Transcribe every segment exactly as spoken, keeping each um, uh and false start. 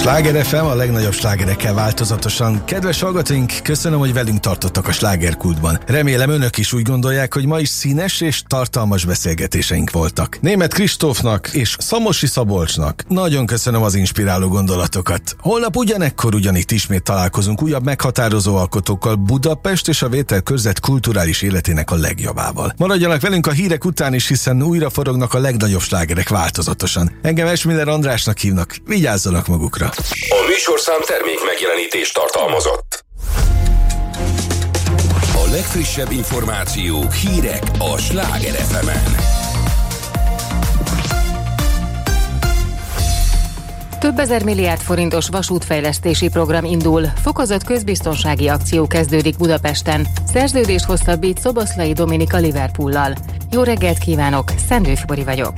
Sláger ef em, a legnagyobb slágerekkel változatosan. Kedves hallgatóink, köszönöm, hogy velünk tartottak a slágerkultban. Remélem önök is úgy gondolják, hogy ma is színes és tartalmas beszélgetéseink voltak. Németh Kristófnak és Szamosi Szabolcsnak nagyon köszönöm az inspiráló gondolatokat. Holnap ugyanekkor ugyanitt ismét találkozunk újabb meghatározó alkotókkal, Budapest és a Vételkörzet kulturális életének a legjobbával. Maradjanak velünk a hírek után is, hiszen újra forognak a legnagyobb slágerek változatosan. Engem Esmiller Andrásnak hívnak, vigyázzanak magukra. A műsorszám termék megjelenítést tartalmazott. A legfrissebb információk, hírek a Sláger ef emen. Több ezer milliárd forintos vasútfejlesztési program indul, fokozott közbiztonsági akció kezdődik Budapesten. Szerződést hosszabbít Szoboszlai Dominik a Liverpoollal. Jó reggelt kívánok, Szendőfi Bori vagyok.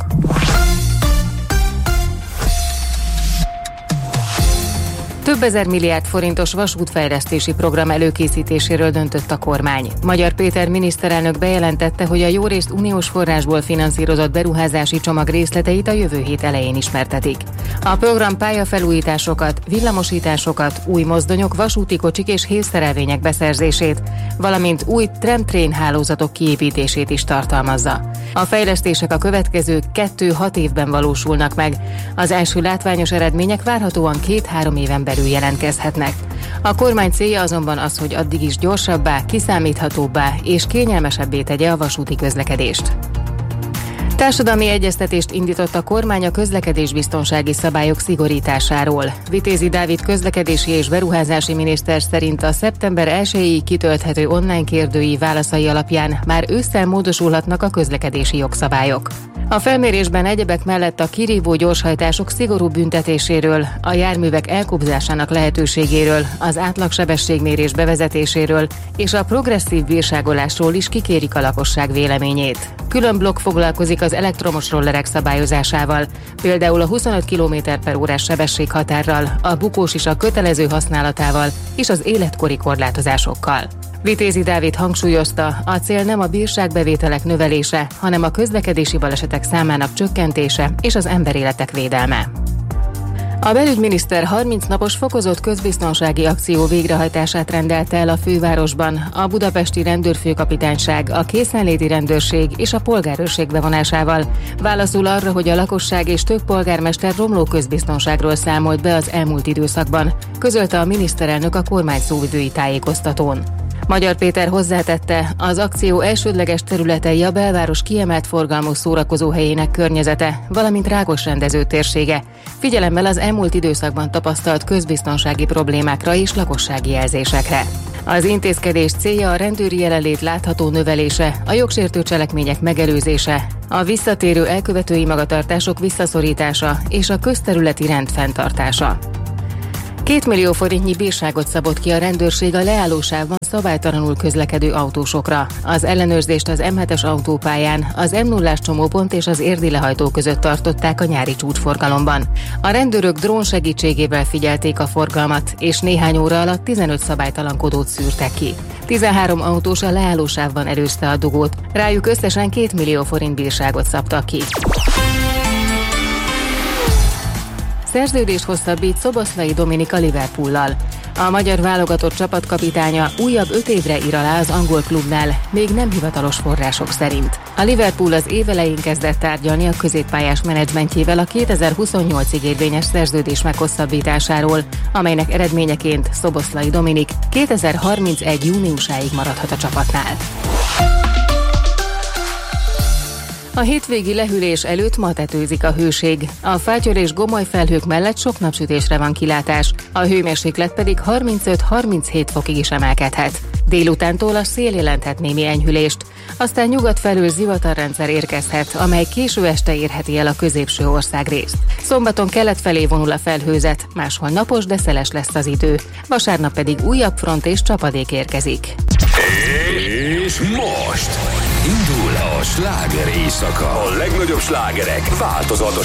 Több ezer milliárd forintos vasútfejlesztési program előkészítéséről döntött a kormány. Magyar Péter miniszterelnök bejelentette, hogy a jórészt uniós forrásból finanszírozott beruházási csomag részleteit a jövő hét elején ismertetik. A program pályafelújításokat, villamosításokat, új mozdonyok, vasúti kocsik és hévszerelvények beszerzését, valamint új tram-train hálózatok kiépítését is tartalmazza. A fejlesztések a következő kettő-hat évben valósulnak meg. Az első látványos eredmények várhatóan két-három éven belül jelentkezhetnek. A kormány célja azonban az, hogy addig is gyorsabbá, kiszámíthatóbbá és kényelmesebbé tegye a vasúti közlekedést. Társadalmi egyeztetést indított a kormány a közlekedésbiztonsági szabályok szigorításáról. Vitézi Dávid közlekedési és beruházási miniszter szerint a szeptember elsejéig kitölthető online kérdői válaszai alapján már ősszel módosulhatnak a közlekedési jogszabályok. A felmérésben egyebek mellett a kirívó gyorshajtások szigorú büntetéséről, a járművek elkobzásának lehetőségéről, az átlagsebességmérés bevezetéséről és a progresszív bírságolásról is kikérik a lakosság véleményét. Külön blokk foglalkozik az elektromos rollerek szabályozásával, például a huszonöt kilométer per órás sebességhatárral, a bukósisak kötelező használatával és az életkori korlátozásokkal. Vitézi Dávid hangsúlyozta, a cél nem a bírságbevételek növelése, hanem a közlekedési balesetek számának csökkentése és az emberéletek védelme. A belügyminiszter harminc napos fokozott közbiztonsági akció végrehajtását rendelte el a fővárosban, a budapesti rendőrfőkapitányság, a készenléti rendőrség és a polgárőrség bevonásával. Válaszul arra, hogy a lakosság és több polgármester romló közbiztonságról számolt be az elmúlt időszakban, közölte a miniszterelnök a kormány szóvivői tájékoztatón. Magyar Péter hozzátette, az akció elsődleges területei a belváros kiemelt forgalmú szórakozóhelyének környezete, valamint Rákos rendező térsége, figyelemmel az elmúlt időszakban tapasztalt közbiztonsági problémákra és lakossági jelzésekre. Az intézkedés célja a rendőri jelenlét látható növelése, a jogsértő cselekmények megelőzése, a visszatérő elkövetői magatartások visszaszorítása és a közterületi rend fenntartása. Két millió forintnyi bírságot szabott ki a rendőrség a leállósávban szabálytalanul közlekedő autósokra. Az ellenőrzést az em hetes autópályán, az em nullás csomópont és az érdi lehajtó között tartották a nyári csúcsforgalomban. A rendőrök drón segítségével figyelték a forgalmat, és néhány óra alatt tizenöt szabálytalankodót szűrtek ki. tizenhárom autós a leállósávban előzte a dugót, rájuk összesen két millió forint bírságot szabtak ki. Szerződést hosszabbít Szoboszlai Dominik a Liverpoollal. A magyar válogatott csapatkapitánya újabb öt évre ír alá az angol klubnál, még nem hivatalos források szerint. A Liverpool az év elején kezdett tárgyalni a középpályás menedzsmentjével a kétezer-huszonnyolcig érvényes szerződés meghosszabbításáról, amelynek eredményeként Szoboszlai Dominik kétezer-harmincegy júniusáig maradhat a csapatnál. A hétvégi lehűlés előtt ma tetőzik a hőség. A fátyol és gomoly felhők mellett sok napsütésre van kilátás, a hőmérséklet pedig harmincöt-harminchét fokig is emelkedhet. Délutántól a szél jelenthet némi enyhülést, aztán nyugat felől zivatarrendszer érkezhet, amely késő este érheti el a középső országrészt. Szombaton kelet felé vonul a felhőzet, máshol napos, de szeles lesz az idő. Vasárnap pedig újabb front és csapadék érkezik. És most indul a sláger éjszaka. A legnagyobb slágerek változatos